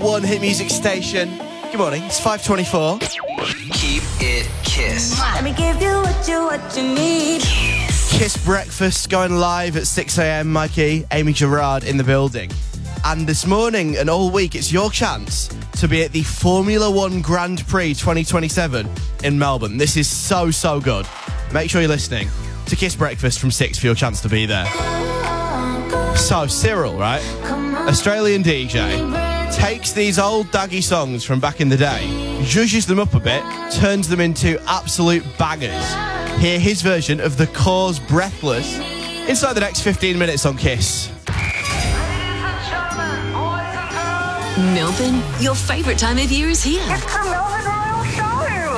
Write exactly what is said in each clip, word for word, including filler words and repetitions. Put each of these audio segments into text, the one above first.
one hit music station. Good morning, it's five twenty-four. Keep it Kiss. Let me give you what you, what you need. Kiss Breakfast going live at six a.m. Mikey, Amy Gerard in the building. And this morning and all week, it's your chance to be at the Formula One Grand Prix twenty twenty-seven in Melbourne. This is so, so good. Make sure you're listening to Kiss Breakfast from six for your chance to be there. So, Cyril, right? Australian D J, takes these old daggy songs from back in the day, zhuzhes them up a bit, turns them into absolute bangers. Hear his version of The Cause Breathless inside the next fifteen minutes on Kiss. Melbourne, your favourite time of year is here. It's the Melbourne Royal Show.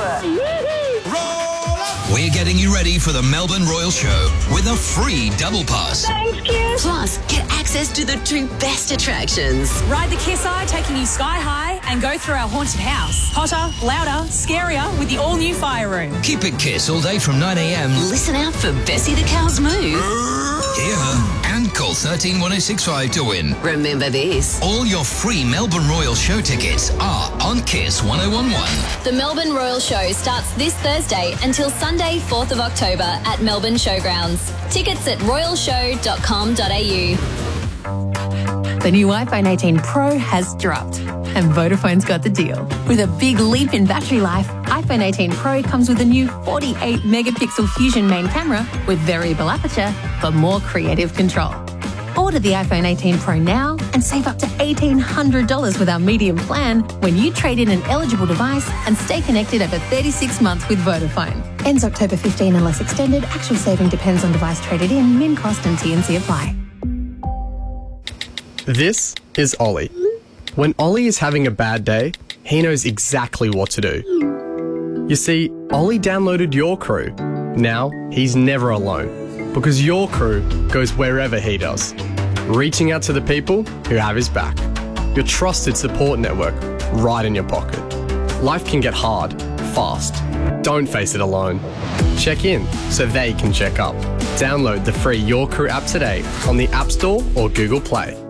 We're getting you ready for the Melbourne Royal Show with a free double pass. Thanks, Kiss. Plus, get access to the two best attractions. Ride the Kiss Eye, taking you sky high, and go through our haunted house. Hotter, louder, scarier with the all-new fire room. Keep it Kiss all day from nine a.m. Listen out for Bessie the Cow's move. Hear her and call thirteen one oh six five to win. Remember this. All your free Melbourne Royal Show tickets are on Kiss one oh one one. The Melbourne Royal Show starts this Thursday until Sunday, fourth of October at Melbourne Showgrounds. Tickets at royal show dot com dot a u. The new iPhone eighteen Pro has dropped, and Vodafone's got the deal. With a big leap in battery life, iPhone eighteen Pro comes with a new forty-eight megapixel Fusion main camera with variable aperture for more creative control. Order the iPhone eighteen Pro now and save up to eighteen hundred dollars with our medium plan when you trade in an eligible device and stay connected over thirty-six months with Vodafone. Ends October fifteenth unless extended. Actual saving depends on device traded in. Min cost and T and C apply. This is Ollie. When Ollie is having a bad day, he knows exactly what to do. You see, Ollie downloaded Your Crew. Now, he's never alone, because Your Crew goes wherever he does, reaching out to the people who have his back. Your trusted support network right in your pocket. Life can get hard, fast. Don't face it alone. Check in so they can check up. Download the free Your Crew app today on the App Store or Google Play.